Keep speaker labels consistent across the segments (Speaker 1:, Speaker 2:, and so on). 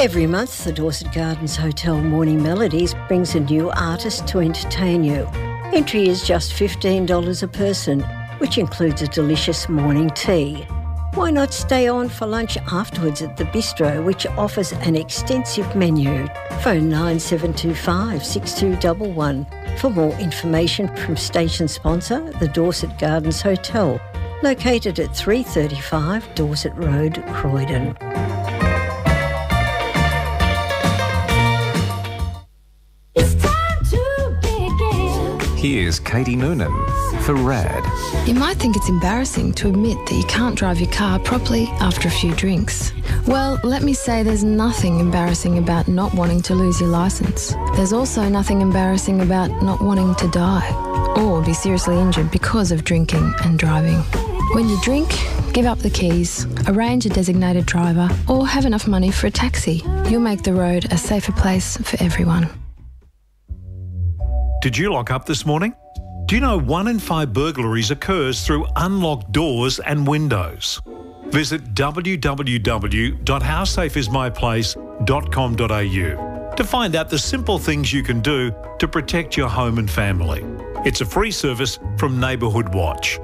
Speaker 1: Every month, the Dorset Gardens Hotel Morning Melodies brings a new artist to entertain you. Entry is just $15 a person, which includes a delicious morning tea. Why not stay on for lunch afterwards at the bistro, which offers an extensive menu? Phone 9725 6211 for more information from station sponsor, the Dorset Gardens Hotel, located at 335 Dorset Road, Croydon.
Speaker 2: Here's Katie Noonan for RAD.
Speaker 3: You might think it's embarrassing to admit that you can't drive your car properly after a few drinks. Well, let me say there's nothing embarrassing about not wanting to lose your licence. There's also nothing embarrassing about not wanting to die or be seriously injured because of drinking and driving. When you drink, give up the keys, arrange a designated driver, or have enough money for a taxi. You'll make the road a safer place for everyone.
Speaker 4: Did you lock up this morning? Do you know 1 in 5 burglaries occurs through unlocked doors and windows? Visit www.howsafeismyplace.com.au to find out the simple things you can do to protect your home and family. It's a free service from Neighbourhood Watch.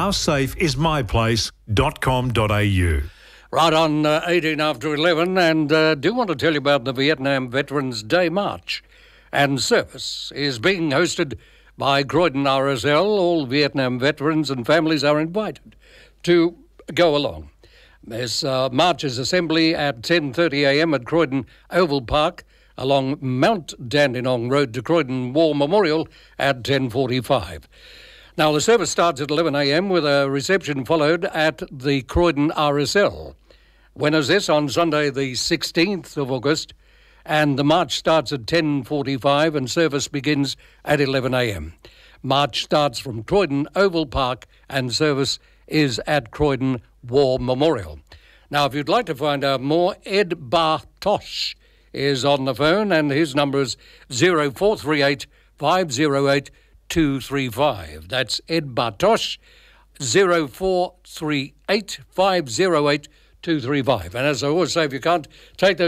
Speaker 4: Howsafeismyplace.com.au.
Speaker 5: Right on 18 after 11, and do want to tell you about the Vietnam Veterans Day March. And service is being hosted by Croydon RSL. All Vietnam veterans and families are invited to go along. This march is assembly at 10:30am at Croydon Oval Park along Mount Dandenong Road to Croydon War Memorial at 10:45. Now, the service starts at 11am with a reception followed at the Croydon RSL. When is this? On Sunday the 16th of August. And the march starts at 10:45 and service begins at 11am. March starts from Croydon Oval Park and service is at Croydon War Memorial. Now, if you'd like to find out more, Ed Bartosh is on the phone and his number is 0438 508 235. That's Ed Bartosh, 0438 508 235. And as I always say, if you can't take those